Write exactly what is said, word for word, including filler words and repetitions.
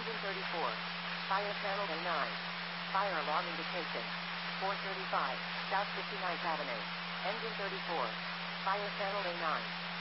Engine thirty-four. Fire channel A nine. Fire alarm indication. four thirty-five, South fifty-ninth Avenue. Engine thirty-four. Fire channel A nine.